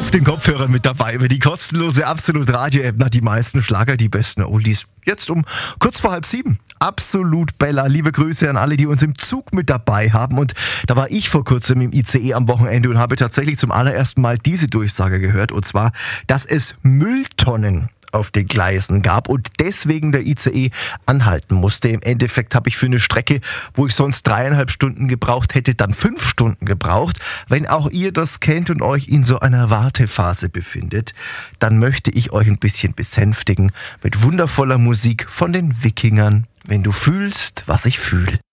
auf den Kopfhörern mit dabei über die kostenlose Absolut Radio-App. Na, die meisten Schlager, die besten Oldies. Jetzt um kurz vor 6:30. Absolut Bella. Liebe Grüße an alle, die uns im Zug mit dabei haben. Und da war ich vor kurzem im ICE am Wochenende und habe tatsächlich zum allerersten Mal diese Durchsage gehört. Und zwar, dass es Mülltonnen auf den Gleisen gab und deswegen der ICE anhalten musste. Im Endeffekt habe ich für eine Strecke, wo ich sonst 3,5 Stunden gebraucht hätte, dann 5 Stunden gebraucht. Wenn auch ihr das kennt und euch in so einer Wartephase befindet, dann möchte ich euch ein bisschen besänftigen mit wundervoller Musik von den Wikingern. Wenn du fühlst, was ich fühle.